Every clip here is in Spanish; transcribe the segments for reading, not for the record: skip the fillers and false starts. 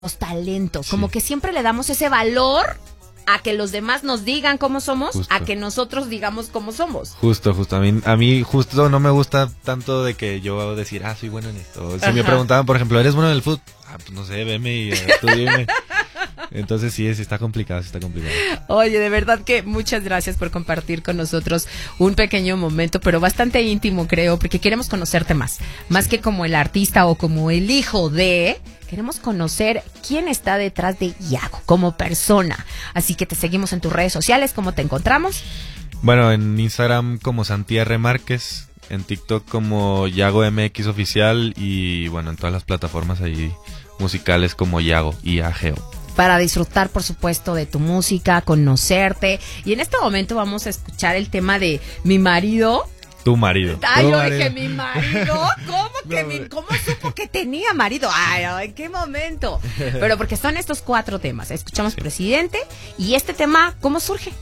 talentos, Sí. como que siempre le damos ese valor a que los demás nos digan cómo somos, Justo. a que nosotros digamos cómo somos. Justo. A mí justo no me gusta tanto de que yo decir, soy bueno en esto. Si me Ajá. preguntaban, por ejemplo, ¿eres bueno en el fútbol? Pues no sé, veme y tú dime. Entonces sí está complicado, Oye, de verdad que muchas gracias por compartir con nosotros un pequeño momento, pero bastante íntimo, creo, porque queremos conocerte más que como el artista o como el hijo de... Queremos conocer quién está detrás de Yago como persona. Así que te seguimos en tus redes sociales. ¿Cómo te encontramos? Bueno, en Instagram como Santi R. Márquez, en TikTok como Yago MX Oficial y bueno, en todas las plataformas ahí musicales como Yago y IAGO. Para disfrutar, por supuesto, de tu música, conocerte. Y en este momento vamos a escuchar el tema de Mi marido. Tu marido. Ay, Tu yo marido. dije, ¿mi marido? ¿Cómo que No, cómo supo que tenía marido? Ay, ¿en qué momento? Pero porque son estos 4 temas. Escuchamos Presidente y este tema, ¿cómo surge?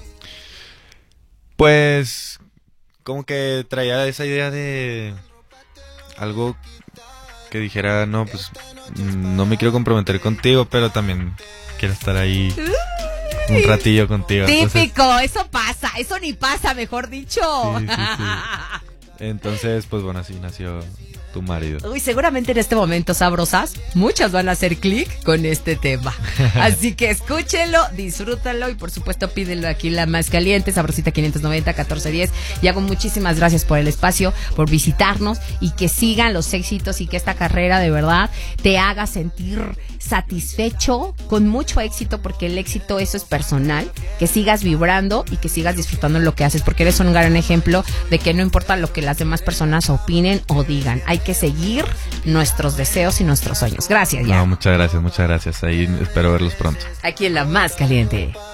Pues como que traía esa idea de algo que dijera, no, pues no me quiero comprometer contigo, pero también quiero estar ahí un ratillo contigo. Típico, eso pasa, eso ni pasa, mejor dicho. Entonces, pues bueno, así nació Tu marido. Uy, seguramente en este momento, sabrosas, muchas van a hacer clic con este tema. Así que escúchenlo, disfrútalo y por supuesto pídelo aquí La Más Caliente, Sabrosita 590-1410. Y hago muchísimas gracias por el espacio, por visitarnos y que sigan los éxitos y que esta carrera de verdad te haga sentir satisfecho, con mucho éxito, porque el éxito eso es personal, que sigas vibrando y que sigas disfrutando lo que haces, porque eres un gran ejemplo de que no importa lo que las demás personas opinen o digan, hay que seguir nuestros deseos y nuestros sueños. Gracias, ya. No, muchas gracias. Ahí espero verlos pronto. Aquí en La Más Caliente.